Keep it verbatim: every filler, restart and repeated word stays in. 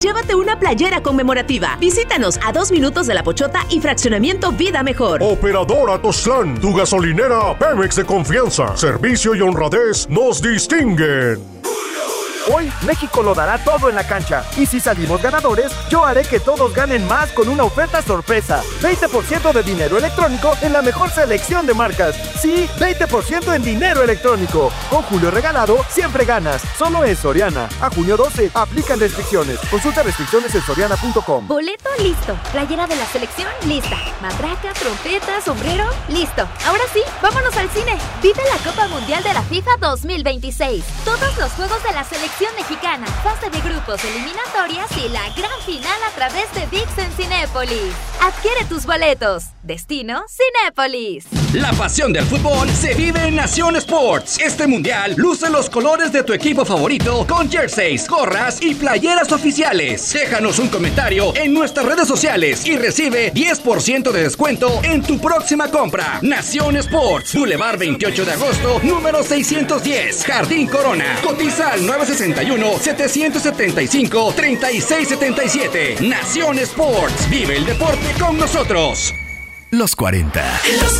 Llévate una playera conmemorativa. Visítanos a dos minutos de La Pochota y Fraccionamiento Vida Mejor. Operadora Tozlán, tu gasolinera Pemex de confianza. Servicio y honradez nos distinguen. Hoy México lo dará todo en la cancha. Y si salimos ganadores, yo haré que todos ganen más con una oferta sorpresa. veinte por ciento de dinero electrónico en la mejor selección de marcas. Sí, veinte por ciento en dinero electrónico. Con Julio Regalado, siempre ganas. Solo en Soriana. A junio doce, aplican restricciones. Consulta restricciones en soriana punto com. Boleto listo. Playera de la selección lista. Matraca, trompeta, sombrero, listo. Ahora sí, vámonos al cine. Vive la Copa Mundial de la FIFA dos mil veintiséis. Todos los juegos de la selección mexicana, fase de grupos, eliminatorias y la gran final a través de ViX en Cinépolis. Adquiere tus boletos. Destino Cinépolis. La pasión del fútbol se vive en Nación Sports. Este mundial luce los colores de tu equipo favorito con jerseys, gorras y playeras oficiales. Déjanos un comentario en nuestras redes sociales y recibe diez por ciento de descuento en tu próxima compra. Nación Sports, Boulevard veintiocho de agosto, número seiscientos diez, Jardín Corona. Cotiza al nueve seis uno, siete siete cinco, tres seis siete siete. Nación Sports, vive el deporte con nosotros. Los cuarenta. Los